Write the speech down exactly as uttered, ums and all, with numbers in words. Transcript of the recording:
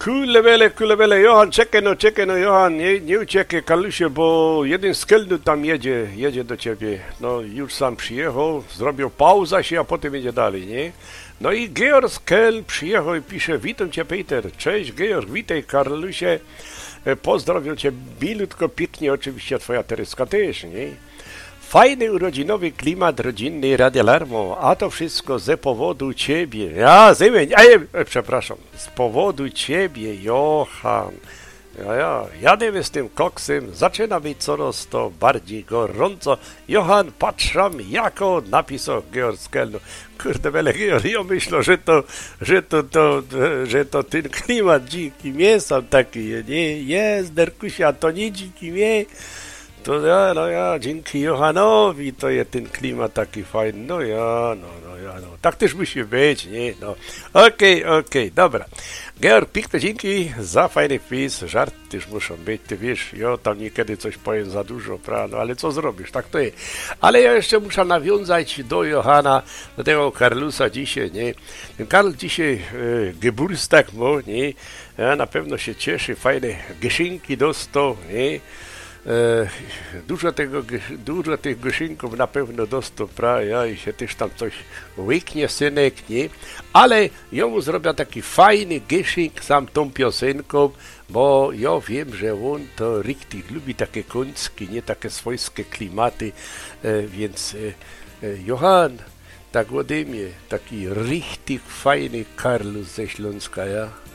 Kulewele, kulewele, Johan, czekaj no, czekaj no, Johan, nie, nie uciekaj, Kalusie, bo jeden z Kelnu tam jedzie, jedzie do ciebie. No, już sam przyjechał, zrobił pauza się, a potem jedzie dalej, nie? No i Georg z Keln przyjechał i pisze, witam cię, Peter, cześć, Georg, witaj, Karlusie, pozdrowię cię, milutko, pięknie, oczywiście twoja Tereska też, nie? Fajny urodzinowy klimat rodzinny Radia Larmo, a to wszystko z powodu ciebie. Ja, zemień, a, przepraszam, z powodu ciebie, Johan. Ja, ja, jadę z tym koksem, zaczyna być coraz to bardziej gorąco. Johan, patrzam, jako napisał Georg z Kelnu. Kurde, bele, Georg, ja myślę, że to, że to, to, że to ten klimat dziki mięsa taki, nie? Jest, Derkusia, to nie dziki mię. To ja, no ja, dzięki Johanowi to jest ten klimat taki fajny, no ja, no, no ja, no, tak też musi być, nie, no, okej, okay, okej, okay, dobra. Georg, piękne dzięki za fajny wpis, żart też muszą być, ty wiesz, ja tam niekiedy coś powiem za dużo, prawda, no ale co zrobisz, tak to jest. Ale ja jeszcze muszę nawiązać do Johana, do tego Karlusa dzisiaj, nie, ten Karl dzisiaj e, Geburtstag ma, nie, ja na pewno się cieszy, fajne geschenki dostał, nie. E, dużo, tego, dużo tych goszynków na pewno dostał, prawda, i się też tam coś łyknie, synek, nie? Ale ja mu zrobię taki fajny geszynk sam tą piosenką, bo ja wiem, że on to richtig lubi takie końskie, nie takie swojskie klimaty, e, więc e, e, Johan, tak ode mnie, taki richtig fajny Karlus ze Śląska, ja?